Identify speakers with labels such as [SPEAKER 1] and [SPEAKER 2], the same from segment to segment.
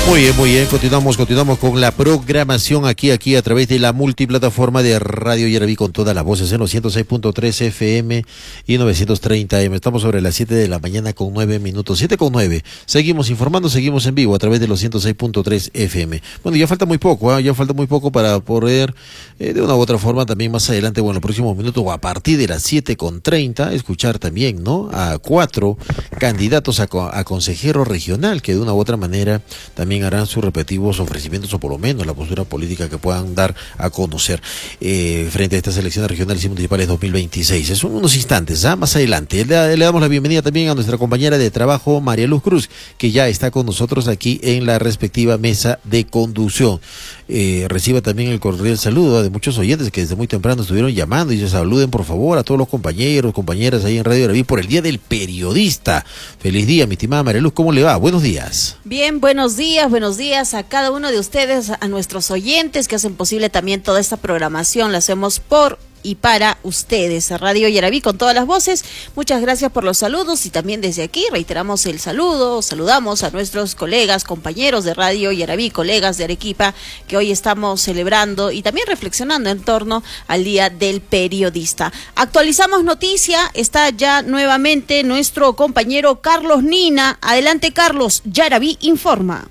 [SPEAKER 1] Muy bien, continuamos con la programación aquí a través de la multiplataforma de Radio Yaraví con todas las voces en los 106.3 FM y 930 AM. Estamos sobre las 7 de la mañana con 9 minutos, 7 con 9. Seguimos informando, seguimos en vivo a través de los 106.3 FM. Bueno, ya falta muy poco para poder, de una u otra forma también más adelante, bueno, los próximos minutos o a partir de las 7:30, escuchar también, ¿no? A 4 candidatos a consejero regional que de una u otra manera también harán sus respectivos ofrecimientos o por lo menos la postura política que puedan dar a conocer frente a estas elecciones regionales y municipales 2026. Es unos instantes, más adelante. Le damos la bienvenida también a nuestra compañera de trabajo, María Luz Cruz, que ya está con nosotros aquí en la respectiva mesa de conducción. Reciba también el cordial saludo de muchos oyentes que desde muy temprano estuvieron llamando y se saluden por favor a todos los compañeras ahí en Radio Yaraví por el Día del Periodista. Feliz día, mi estimada María Luz, ¿cómo le va? Buenos días.
[SPEAKER 2] Bien, buenos días a cada uno de ustedes, a nuestros oyentes que hacen posible también toda esta programación. La hacemos por y para ustedes, a Radio Yaraví con todas las voces. Muchas gracias por los saludos y también desde aquí reiteramos el saludo, saludamos a nuestros colegas, compañeros de Radio Yaraví, colegas de Arequipa, que hoy estamos celebrando y también reflexionando en torno al Día del Periodista. Actualizamos noticia, está ya nuevamente nuestro compañero Carlos Nina. Adelante, Carlos, Yaraví informa.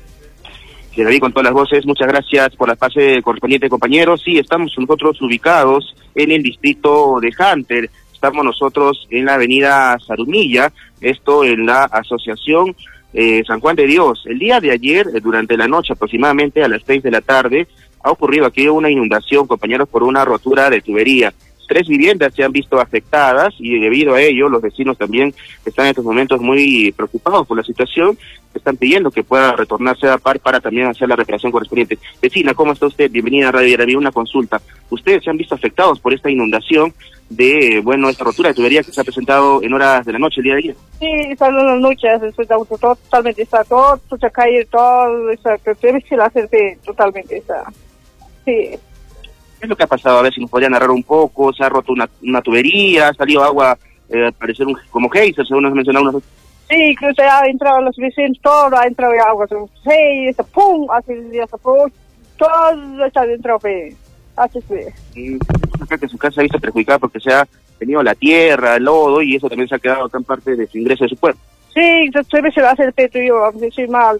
[SPEAKER 3] Yaraví con todas las voces, muchas gracias por la pase correspondiente, compañeros. Sí, estamos nosotros ubicados en el distrito de Hunter, estamos nosotros en la avenida Zarumilla, esto en la asociación San Juan de Dios. El día de ayer, durante la noche, aproximadamente a las 6 de la tarde, ha ocurrido aquí una inundación, compañeros, por una rotura de tubería. 3 viviendas se han visto afectadas y debido a ello los vecinos también están en estos momentos muy preocupados por la situación, están pidiendo que pueda retornarse a par para también hacer la reparación correspondiente. Vecina, ¿cómo está usted? Bienvenida a Radio Yaraví. Una consulta. ¿Ustedes se han visto afectados por esta inundación de, esta rotura de tubería que se ha presentado en horas de la noche el día de ayer?
[SPEAKER 4] Sí, son las noches, totalmente está todo, se cae todo, está, debe ser hacerse totalmente, está, sí.
[SPEAKER 3] ¿Qué es lo que ha pasado? A ver si nos podría narrar un poco. ¿Se ha roto una tubería? ¿Ha salido agua, al parecer, como geyser, según nos mencionaron?
[SPEAKER 4] Sí, creo que ha entrado los vecinos, todo ha entrado agua. Sí, está pum, así ya está pum, todo está dentro, así se ve.
[SPEAKER 3] Acá que su casa se ha visto perjudicada porque se ha tenido la tierra, el lodo, y eso también se ha quedado gran parte de su ingreso de su cuerpo.
[SPEAKER 4] Sí, se va a hacer peto, yo, vamos a decir mal,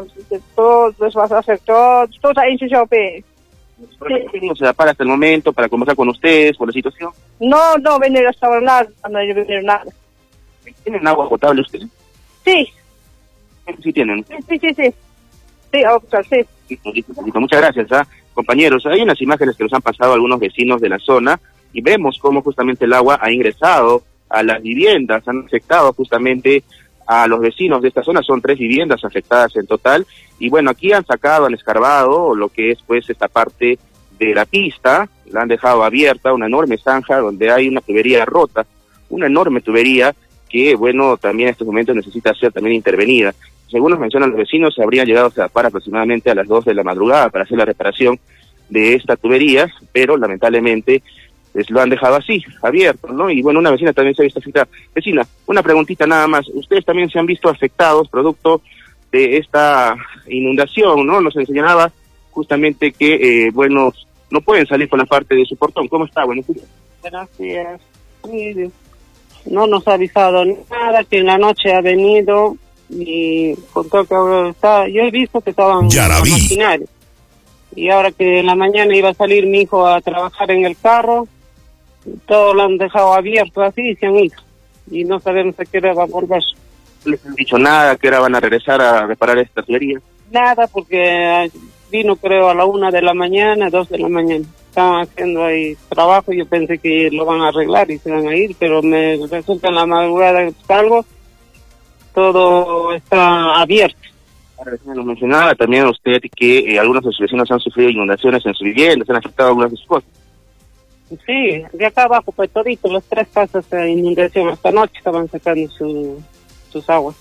[SPEAKER 4] todo, pues vas a hacer todo está ensuciado,
[SPEAKER 3] ¿No se da para hasta el momento para conversar con ustedes por la situación?
[SPEAKER 4] No, venir hasta ahora no hay venir nada.
[SPEAKER 3] ¿Tienen agua potable ustedes?
[SPEAKER 4] Sí.
[SPEAKER 3] Sí tienen.
[SPEAKER 4] Sí. Sí, agua, sí.
[SPEAKER 3] Listo. Muchas gracias, compañeros. Hay unas imágenes que nos han pasado algunos vecinos de la zona y vemos cómo justamente el agua ha ingresado a las viviendas, han afectado justamente a los vecinos de esta zona. Son 3 viviendas afectadas en total, y bueno, aquí han escarbado lo que es pues esta parte de la pista, la han dejado abierta, una enorme zanja donde hay una tubería rota, una enorme tubería que también en estos momentos necesita ser también intervenida. Según nos mencionan los vecinos, se habrían llegado a escapar aproximadamente a las 2 de la madrugada para hacer la reparación de esta tubería, pero lamentablemente lo han dejado así, abierto, ¿no? Y una vecina también se ha visto afectada. Vecina, una preguntita nada más. ¿Ustedes también se han visto afectados producto de esta inundación, no? Nos enseñaba justamente que, no pueden salir con la parte de su portón. ¿Cómo está? Buenos días.
[SPEAKER 4] Gracias. No nos ha avisado nada, que en la noche ha venido y con todo que ahora está. Yo he visto que estaban maquinarios. Y ahora que en la mañana iba a salir mi hijo a trabajar en el carro, todo lo han dejado abierto así y se han ido. Y no sabemos a qué hora va a volver.
[SPEAKER 3] ¿No les han dicho nada? ¿Que ahora van a regresar a reparar esta tubería?
[SPEAKER 4] Nada, porque vino creo a la 1 de la mañana, 2 de la mañana. Estaban haciendo ahí trabajo, yo pensé que lo van a arreglar y se van a ir, pero me resulta en la madrugada que salgo, todo está abierto.
[SPEAKER 3] Nos mencionaba también usted que algunos de sus vecinos han sufrido inundaciones en su vivienda, se han afectado algunas de sus cosas.
[SPEAKER 4] Sí, de acá abajo, pues todito, las 3 casas de inundación, esta noche estaban sacando sus aguas.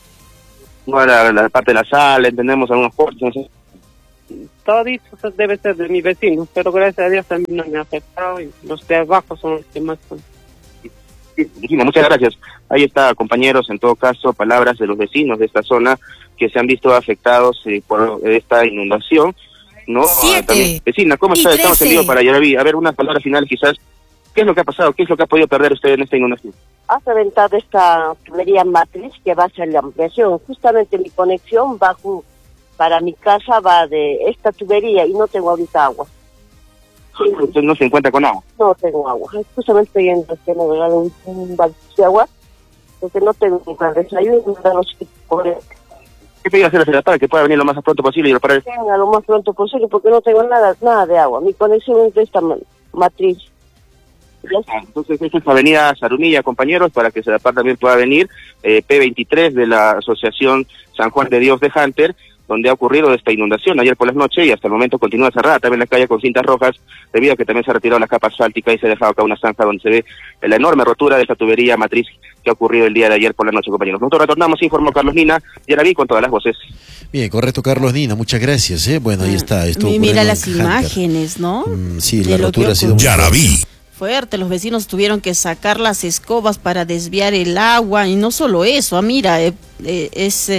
[SPEAKER 3] La parte de la sala, entendemos algunos cortes, no sé.
[SPEAKER 4] Todito debe ser de mi vecino, pero gracias a Dios también no me ha afectado y los de abajo son los que más son.
[SPEAKER 3] Sí, dijimos, muchas gracias. Ahí está, compañeros, en todo caso, palabras de los vecinos de esta zona que se han visto afectados por esta inundación, ¿no? También, vecina, ¿cómo está? Estamos en vivo para Yaraví. A ver, unas palabras finales quizás. ¿Qué es lo que ha pasado? ¿Qué es lo que ha podido perder usted en esta inundación?
[SPEAKER 5] Ha reventado esta tubería matriz que va a ser la ampliación. Justamente mi conexión para mi casa va de esta tubería y no tengo ahorita agua.
[SPEAKER 3] Sí. ¿Usted no se encuentra con agua?
[SPEAKER 5] No tengo agua. Justamente estoy en un balde de agua porque no tengo ni para desayuno ni para los pobres.
[SPEAKER 3] ¿Qué pide hacer la secretaria? Que pueda venir lo más pronto posible y reparar esto.
[SPEAKER 5] Venga, lo más pronto posible porque no tengo nada de agua. Mi conexión es de esta matriz.
[SPEAKER 3] Entonces esta es Avenida Zarumilla, compañeros, para que Sedapar también pueda venir, P23 de la Asociación San Juan de Dios de Hunter, donde ha ocurrido esta inundación ayer por la noche y hasta el momento continúa cerrada también la calle con cintas rojas, debido a que también se ha retirado la capa asfáltica y se ha dejado acá una zanja donde se ve la enorme rotura de esta tubería matriz que ha ocurrido el día de ayer por la noche, compañeros. Nosotros retornamos, informó Carlos Nina, Yaraví con todas las voces.
[SPEAKER 1] Bien, correcto, Carlos Nina, muchas gracias. Bueno, ahí está.
[SPEAKER 2] Mira las imágenes, ¿no?
[SPEAKER 1] Sí, la rotura ha sido muy
[SPEAKER 6] Yaraví.
[SPEAKER 2] Fuerte, los vecinos tuvieron que sacar las escobas para desviar el agua y no solo eso, mira, es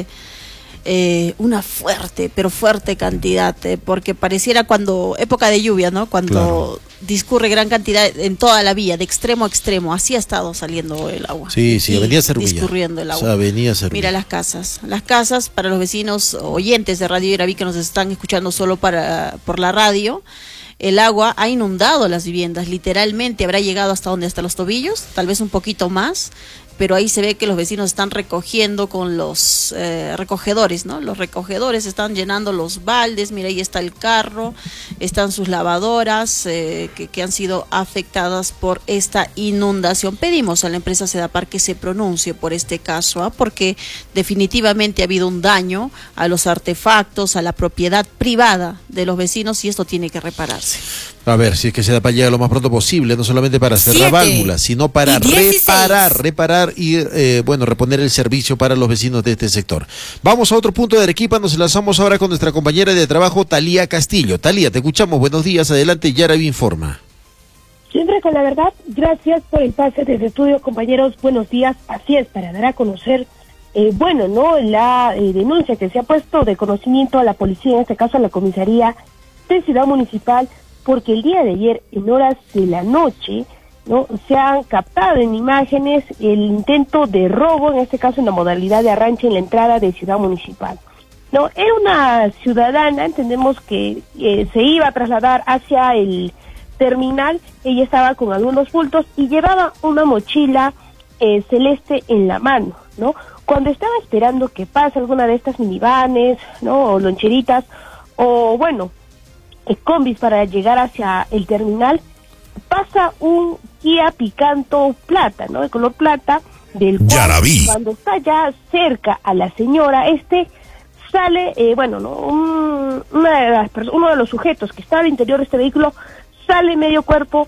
[SPEAKER 2] una fuerte cantidad, porque pareciera cuando época de lluvia, ¿no? Cuando discurre gran cantidad en toda la vía, de extremo a extremo, así ha estado saliendo el agua.
[SPEAKER 1] Sí, Avenida Cervilla.
[SPEAKER 2] Discurriendo el agua.
[SPEAKER 1] Avenida Cervilla.
[SPEAKER 2] Mira las casas para los vecinos oyentes de Radio Yaraví que nos están escuchando solo por la radio. El agua ha inundado las viviendas, literalmente habrá llegado hasta los tobillos, tal vez un poquito más, pero ahí se ve que los vecinos están recogiendo con los recogedores, ¿no? Los recogedores están llenando los baldes, mira, ahí está el carro, están sus lavadoras que han sido afectadas por esta inundación. Pedimos a la empresa Sedapar que se pronuncie por este caso, porque definitivamente ha habido un daño a los artefactos, a la propiedad privada de los vecinos y esto tiene que repararse.
[SPEAKER 1] A ver, si es que Sedapar llega lo más pronto posible, no solamente para cerrar válvulas, sino para reparar y reponer el servicio para los vecinos de este sector. Vamos a otro punto de Arequipa, nos enlazamos ahora con nuestra compañera de trabajo, Talía Castillo. Talía, te escuchamos, buenos días, adelante, Yaraví informa.
[SPEAKER 7] Siempre con la verdad, gracias por el pase desde estudio, compañeros, buenos días, así es, para dar a conocer, la denuncia que se ha puesto de conocimiento a la policía, en este caso a la comisaría de Ciudad Municipal, porque el día de ayer, en horas de la noche, ¿no?, se han captado en imágenes el intento de robo, en este caso en la modalidad de arranque en la entrada de Ciudad Municipal. No, era una ciudadana, entendemos que se iba a trasladar hacia el terminal, ella estaba con algunos bultos y llevaba una mochila celeste en la mano, ¿no? Cuando estaba esperando que pase alguna de estas minivanes, ¿no?, o loncheritas, o combis para llegar hacia el terminal, pasa un Kia Picanto plata, ¿no?, de color plata, del cual cuando está ya cerca a la señora, sale, uno de los sujetos que está al interior de este vehículo sale medio cuerpo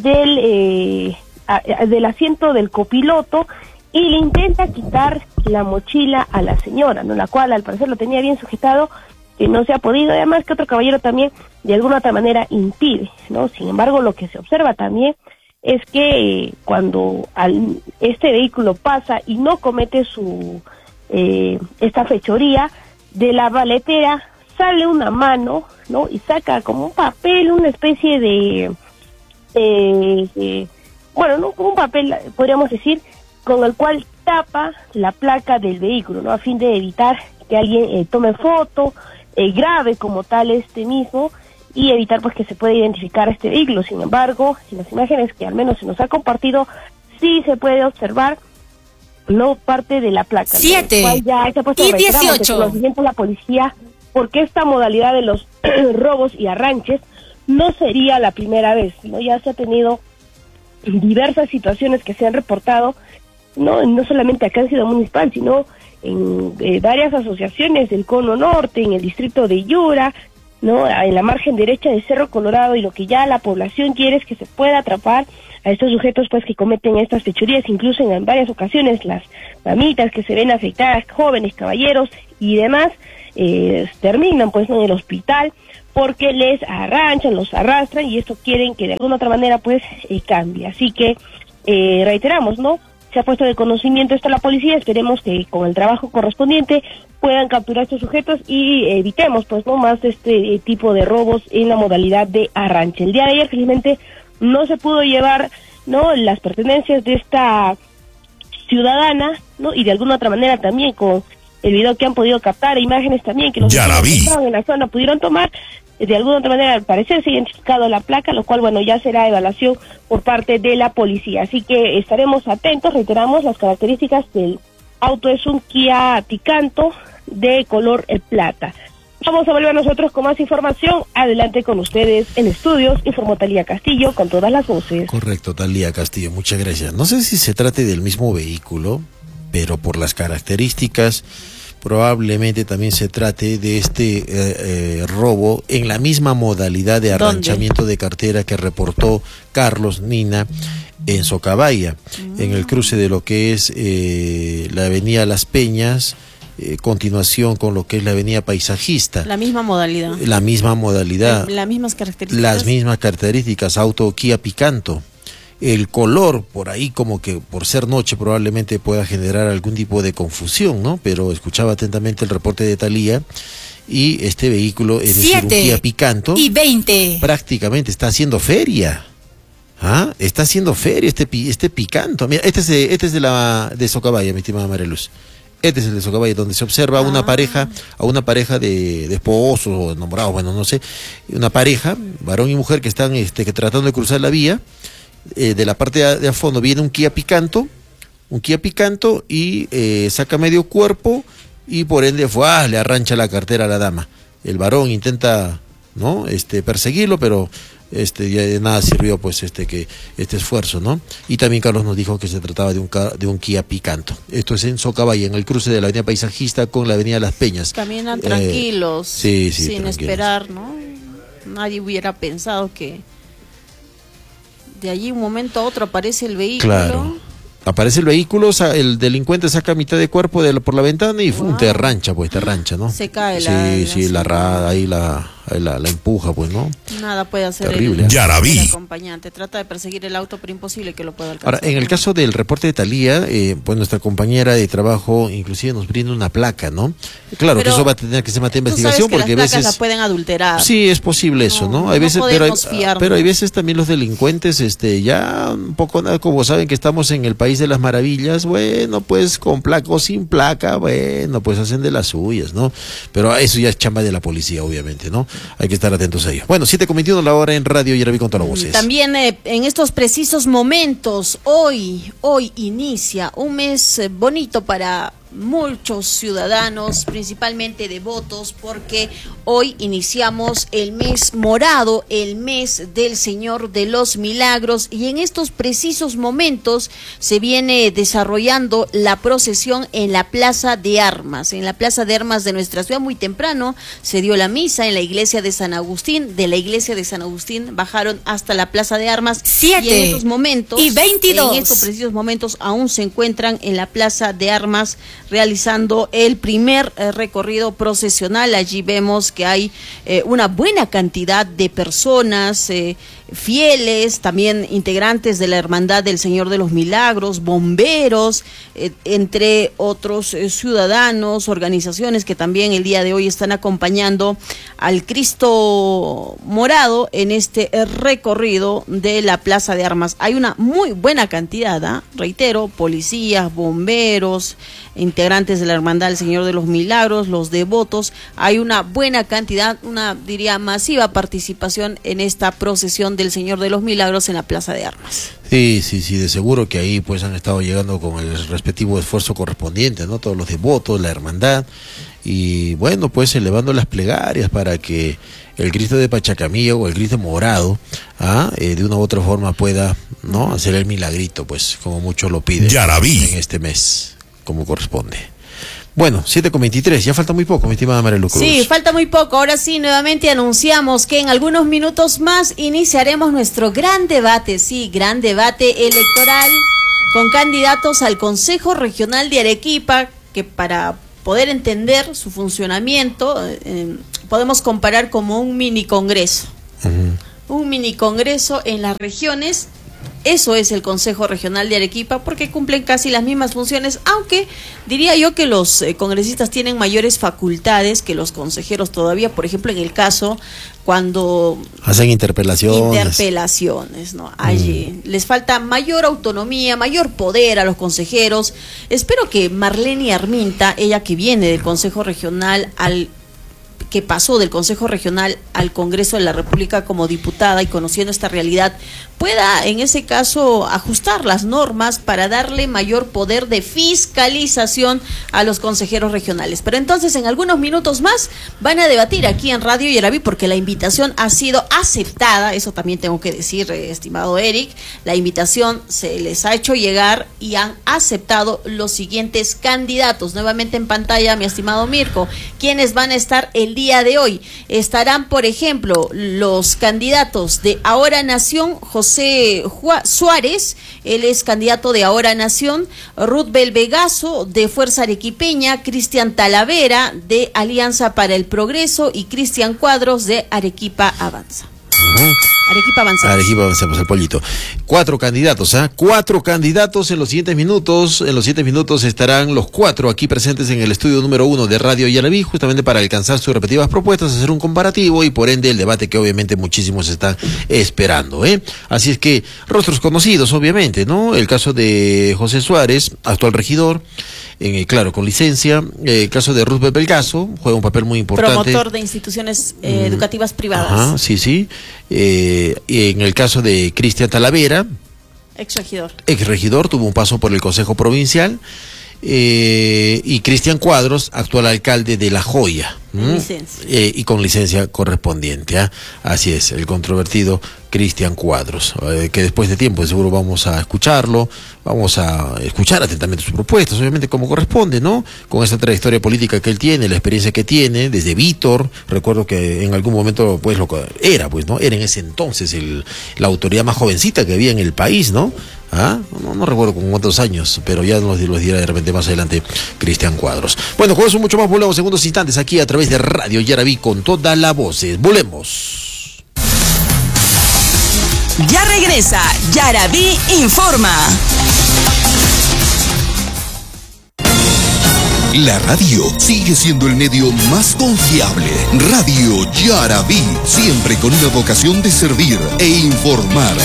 [SPEAKER 7] del asiento del copiloto y le intenta quitar la mochila a la señora, ¿no?, la cual al parecer lo tenía bien sujetado, que no se ha podido, además que otro caballero también de alguna otra manera impide, ¿no? Sin embargo, lo que se observa también es que cuando este vehículo pasa y no comete esta fechoría, de la maletera sale una mano, ¿no?, y saca como un papel, una especie de como un papel, podríamos decir, con el cual tapa la placa del vehículo, ¿no?, a fin de evitar que alguien tome foto, grabe como tal mismo y evitar pues que se pueda identificar este vehículo. Sin embargo, en las imágenes que al menos se nos ha compartido, sí se puede observar parte de la placa.
[SPEAKER 2] 7
[SPEAKER 7] ya se ha puesto
[SPEAKER 2] y 18
[SPEAKER 7] conocimiento a la policía, porque esta modalidad de los robos y arranques no sería la primera vez, ¿no? Ya se ha tenido diversas situaciones que se han reportado, no solamente acá en Ciudad Municipal, sino en varias asociaciones del Cono Norte, en el distrito de Yura, ¿no?, en la margen derecha de Cerro Colorado, y lo que ya la población quiere es que se pueda atrapar a estos sujetos pues que cometen estas fechorías. Incluso en varias ocasiones las mamitas que se ven afectadas, jóvenes, caballeros y demás, terminan pues en el hospital porque les arranchan, los arrastran, y esto quieren que de alguna otra manera pues cambie. Así que reiteramos, ¿no? Se ha puesto de conocimiento esto a la policía, esperemos que con el trabajo correspondiente puedan capturar estos sujetos y evitemos, pues, no más este tipo de robos en la modalidad de arranque. El día de ayer, felizmente, no se pudo llevar, ¿no?, las pertenencias de esta ciudadana, ¿no?, y de alguna otra manera también con el video que han podido captar, imágenes también que los que estaban en la zona pudieron tomar. De alguna otra manera, al parecer, se ha identificado la placa, lo cual, bueno, ya será evaluación por parte de la policía. Así que estaremos atentos, reiteramos, las características del auto es un Kia Picanto de color plata. Vamos a volver nosotros con más información. Adelante con ustedes en estudios, informó Talía Castillo con todas las voces.
[SPEAKER 1] Correcto, Talía Castillo, muchas gracias. No sé si se trate del mismo vehículo, pero por las características probablemente también se trate de este robo en la misma modalidad de arranchamiento de cartera que reportó Carlos Nina en Socabaya, en el cruce de lo que es la avenida Las Peñas, continuación con lo que es la avenida Paisajista.
[SPEAKER 2] La misma modalidad.
[SPEAKER 1] La misma modalidad.
[SPEAKER 2] Las mismas características.
[SPEAKER 1] Las mismas características, auto Kia Picanto. El color, por ahí como que por ser noche probablemente pueda generar algún tipo de confusión, ¿no? Pero escuchaba atentamente el reporte de Talía y este vehículo, es decir, un Kia Picanto,
[SPEAKER 2] 7:20,
[SPEAKER 1] prácticamente está haciendo feria. ¿Ah? Está haciendo feria este Picanto. Mira, este es de Socabaya, mi estimada María Luz. Este es el de Socabaya, donde se observa a una pareja de esposos o enamorados, bueno, no sé, una pareja, varón y mujer, que están que tratando de cruzar la vía. De la parte de a fondo viene un Kia Picanto y saca medio cuerpo y por ende le arrancha la cartera a la dama. El varón intenta, ¿no?, perseguirlo, pero ya de nada sirvió pues que este esfuerzo, ¿no? Y también Carlos nos dijo que se trataba de un Kia Picanto. Esto es en Socabaya, en el cruce de la avenida Paisajista con la avenida Las Peñas.
[SPEAKER 2] Caminan tranquilos,
[SPEAKER 1] sin
[SPEAKER 2] tranquilos, esperar, ¿no? Nadie hubiera pensado que de allí un momento a otro aparece el vehículo. Claro.
[SPEAKER 1] Aparece el vehículo, el delincuente saca mitad de cuerpo por la ventana y te arrancha, ¿no?
[SPEAKER 2] Se cae
[SPEAKER 1] la empuja, pues, ¿no?
[SPEAKER 2] Nada puede hacer
[SPEAKER 1] terrible.
[SPEAKER 2] el acompañante. Trata de perseguir el auto, pero imposible que lo pueda alcanzar.
[SPEAKER 1] Ahora, en el caso del reporte de Talía, pues nuestra compañera de trabajo inclusive nos brinda una placa, ¿no? Claro, pero que eso va a tener que ser materia de investigación, porque
[SPEAKER 2] las placas
[SPEAKER 1] a veces
[SPEAKER 2] la pueden adulterar.
[SPEAKER 1] Sí, es posible eso, ¿no? Hay veces, pero hay veces también los delincuentes, ya un poco, como saben que estamos en el país de las maravillas, bueno, pues con placa o sin placa, bueno, pues hacen de las suyas, ¿no? Pero eso ya es chamba de la policía, obviamente, ¿no? Hay que estar atentos a ello. Bueno, 7:21 la hora en Radio Yaraví con todas las voces.
[SPEAKER 2] También en estos precisos momentos, hoy inicia un mes bonito para muchos ciudadanos, principalmente devotos, porque hoy iniciamos el mes morado, el mes del Señor de los Milagros, y en estos precisos momentos se viene desarrollando la procesión en la Plaza de Armas. En la Plaza de Armas de nuestra ciudad, muy temprano se dio la misa en la iglesia de San Agustín. De la iglesia de San Agustín bajaron hasta la Plaza de Armas.
[SPEAKER 6] 7
[SPEAKER 2] y en estos momentos,
[SPEAKER 6] y 22.
[SPEAKER 2] En estos precisos momentos aún se encuentran en la Plaza de Armas realizando el primer recorrido procesional. Allí vemos que hay una buena cantidad de personas fieles, también integrantes de la Hermandad del Señor de los Milagros, bomberos, entre otros ciudadanos, organizaciones que también el día de hoy están acompañando al Cristo Morado en este recorrido de la Plaza de Armas. Hay una muy buena cantidad, reitero, policías, bomberos, integrantes de la Hermandad del Señor de los Milagros, los devotos. Hay una buena cantidad, diría masiva participación en esta procesión del Señor de los Milagros en la Plaza de Armas.
[SPEAKER 1] Sí, de seguro que ahí pues han estado llegando con el respectivo esfuerzo correspondiente, ¿no? Todos los devotos, la hermandad, y bueno, pues elevando las plegarias para que el Cristo de Pachacamilla o el Cristo Morado, de una u otra forma pueda, ¿no?, hacer el milagrito, pues como muchos lo piden en este mes, como corresponde. Bueno, 7:23, ya falta muy poco, mi estimada María Luz Cruz.
[SPEAKER 2] Sí, falta muy poco. Ahora sí, nuevamente anunciamos que en algunos minutos más iniciaremos nuestro gran debate, gran debate electoral con candidatos al Consejo Regional de Arequipa, que para poder entender su funcionamiento podemos comparar como un mini congreso. Un mini congreso en las regiones Eso es el Consejo Regional de Arequipa, porque cumplen casi las mismas funciones, aunque diría yo que los congresistas tienen mayores facultades que los consejeros todavía, por ejemplo, en el caso cuando
[SPEAKER 1] hacen interpelaciones,
[SPEAKER 2] ¿no? Allí les falta mayor autonomía, mayor poder a los consejeros. Espero que Marlene Arminta, ella que viene del Consejo Regional que pasó del Consejo Regional al Congreso de la República como diputada y conociendo esta realidad, pueda en ese caso ajustar las normas para darle mayor poder de fiscalización a los consejeros regionales. Pero entonces en algunos minutos más van a debatir aquí en Radio Yaraví, porque la invitación ha sido aceptada, eso también tengo que decir, estimado Eric, la invitación se les ha hecho llegar y han aceptado los siguientes candidatos. Nuevamente en pantalla, mi estimado Mirko, quienes van a estar el día de hoy. Estarán, por ejemplo, los candidatos de Ahora Nación, José Suárez, él es candidato de Ahora Nación, Ruth Belvegaso de Fuerza Arequipeña, Cristian Talavera de Alianza para el Progreso y Cristian Cuadros de Arequipa Avanza. Arequipa
[SPEAKER 1] avancemos el pollito. 4 candidatos, ¿ah? 4 candidatos en los siguientes minutos. En los siguientes minutos estarán los 4 aquí presentes en el estudio número 1 de Radio Yaraví, justamente para alcanzar sus respectivas propuestas, hacer un comparativo y por ende el debate que obviamente muchísimos están esperando, ¿eh? Así es que rostros conocidos, obviamente, ¿no? El caso de José Suárez, actual regidor, claro, con licencia. El caso de Ruth Belvegaso, juega un papel muy importante.
[SPEAKER 2] Promotor de instituciones educativas privadas.
[SPEAKER 1] Ajá, sí. En el caso de Cristian Talavera, exregidor, tuvo un paso por el Consejo Provincial. Y Cristian Cuadros, actual alcalde de La Joya, y con licencia correspondiente, ¿eh? Así es, el controvertido Cristian Cuadros, que después de tiempo seguro vamos a escucharlo, vamos a escuchar atentamente sus propuestas, obviamente como corresponde, ¿no? Con esa trayectoria política que él tiene, la experiencia que tiene, desde Vítor, recuerdo que en algún momento pues era en ese entonces la autoridad más jovencita que había en el país, ¿no? No recuerdo con cuántos años, pero ya los dirá de repente más adelante Cristian Cuadros. Bueno, con eso mucho más, volvemos segundos instantes aquí a través de Radio Yaraví con todas las voces. Volvemos.
[SPEAKER 6] Ya regresa Yaraví Informa.
[SPEAKER 8] La radio sigue siendo el medio más confiable. Radio Yaraví, siempre con una vocación de servir e informar.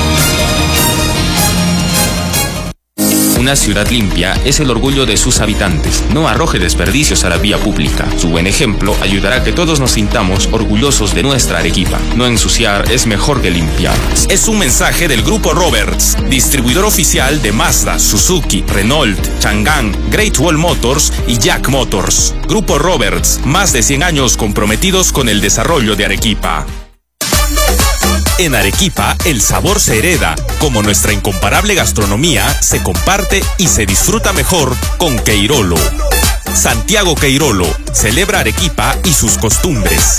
[SPEAKER 9] Una ciudad limpia es el orgullo de sus habitantes. No arroje desperdicios a la vía pública. Su buen ejemplo ayudará a que todos nos sintamos orgullosos de nuestra Arequipa. No ensuciar es mejor que limpiar.
[SPEAKER 10] Es un mensaje del Grupo Roberts, distribuidor oficial de Mazda, Suzuki, Renault, Chang'an, Great Wall Motors y Jack Motors. Grupo Roberts, más de 100 años comprometidos con el desarrollo de Arequipa. En Arequipa, el sabor se hereda, como nuestra incomparable gastronomía se comparte y se disfruta mejor con Queirolo. Santiago Queirolo celebra Arequipa y sus costumbres.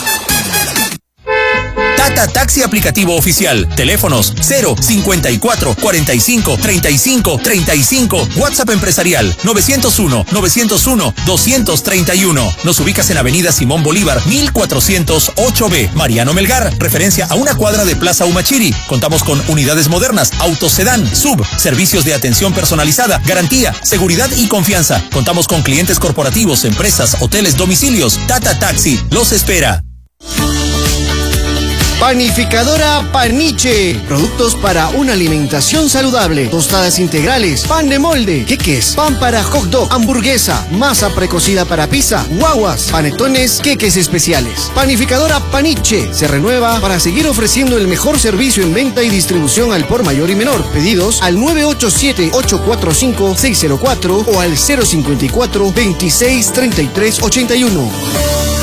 [SPEAKER 11] Tata Taxi aplicativo oficial. Teléfonos 054 45 35 35. WhatsApp empresarial 901 901 231. Nos ubicas en Avenida Simón Bolívar 1408B. Mariano Melgar, referencia a una cuadra de Plaza Humachiri. Contamos con unidades modernas, autos sedán, sub, servicios de atención personalizada, garantía, seguridad y confianza. Contamos con clientes corporativos, empresas, hoteles, domicilios. Tata Taxi los espera.
[SPEAKER 12] Panificadora Paniche. Productos para una alimentación saludable. Tostadas integrales, pan de molde, queques, pan para hot dog, hamburguesa, masa precocida para pizza, guaguas, panetones, queques especiales. Panificadora Paniche se renueva para seguir ofreciendo el mejor servicio en venta y distribución al por mayor y menor. Pedidos al 987-845-604 o al 054-263381.